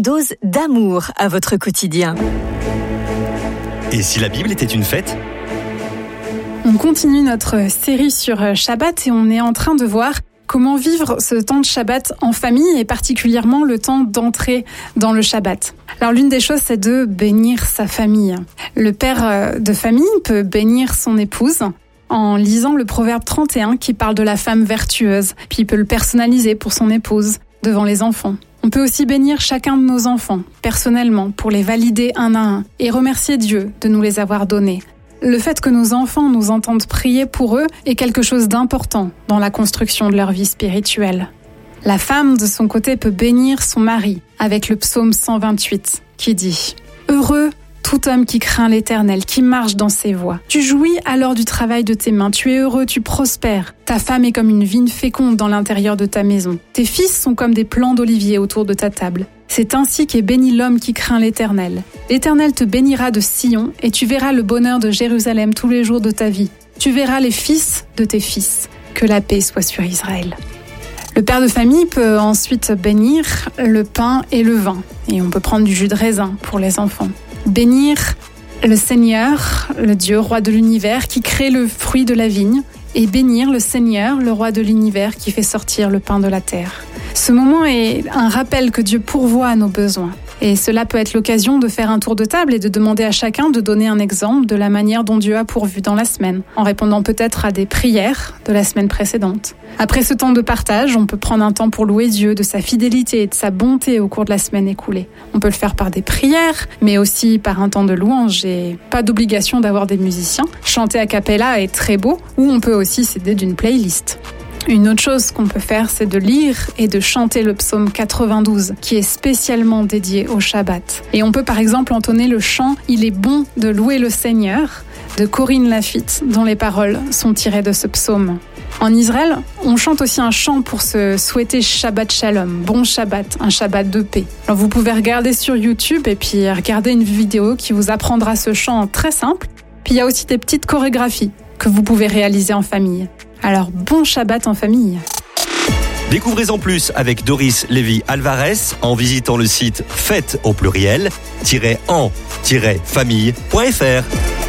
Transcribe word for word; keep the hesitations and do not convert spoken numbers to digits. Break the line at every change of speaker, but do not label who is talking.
dose d'amour à votre quotidien.
Et si la Bible était une fête ?
On continue notre série sur Shabbat et on est en train de voir comment vivre ce temps de Shabbat en famille et particulièrement le temps d'entrer dans le Shabbat. Alors l'une des choses, c'est de bénir sa famille. Le père de famille peut bénir son épouse en lisant le proverbe trente et un qui parle de la femme vertueuse, puis il peut le personnaliser pour son épouse devant les enfants. On peut aussi bénir chacun de nos enfants, personnellement, pour les valider un à un et remercier Dieu de nous les avoir donnés. Le fait que nos enfants nous entendent prier pour eux est quelque chose d'important dans la construction de leur vie spirituelle. La femme, de son côté, peut bénir son mari avec le psaume cent vingt-huit qui dit « Heureux tout homme qui craint l'Éternel, qui marche dans ses voies. Tu jouis alors du travail de tes mains, tu es heureux, tu prospères. Ta femme est comme une vigne féconde dans l'intérieur de ta maison. Tes fils sont comme des plants d'olivier autour de ta table. C'est ainsi qu'est béni l'homme qui craint l'Éternel. L'Éternel te bénira de Sion, et tu verras le bonheur de Jérusalem tous les jours de ta vie. Tu verras les fils de tes fils. Que la paix soit sur Israël. » Le père de famille peut ensuite bénir le pain et le vin. Et on peut prendre du jus de raisin pour les enfants. Bénir le Seigneur, le Dieu, roi de l'univers, qui crée le fruit de la vigne, et bénir le Seigneur, le roi de l'univers, qui fait sortir le pain de la terre. Ce moment est un rappel que Dieu pourvoit à nos besoins. Et cela peut être l'occasion de faire un tour de table et de demander à chacun de donner un exemple de la manière dont Dieu a pourvu dans la semaine, en répondant peut-être à des prières de la semaine précédente. Après ce temps de partage, on peut prendre un temps pour louer Dieu de sa fidélité et de sa bonté au cours de la semaine écoulée. On peut le faire par des prières, mais aussi par un temps de louange et pas d'obligation d'avoir des musiciens. Chanter a cappella est très beau, ou on peut aussi s'aider d'une playlist. Une autre chose qu'on peut faire, c'est de lire et de chanter le psaume quatre-vingt-douze, qui est spécialement dédié au Shabbat. Et on peut par exemple entonner le chant « Il est bon de louer le Seigneur » de Corinne Lafitte, dont les paroles sont tirées de ce psaume. En Israël, on chante aussi un chant pour se souhaiter Shabbat Shalom, bon Shabbat, un Shabbat de paix. Alors vous pouvez regarder sur YouTube et puis regarder une vidéo qui vous apprendra ce chant très simple. Puis il y a aussi des petites chorégraphies que vous pouvez réaliser en famille. Alors, bon Shabbat en famille.
Découvrez en plus avec Doris Lévy-Alvarez en visitant le site fête au pluriel, en famille point f r.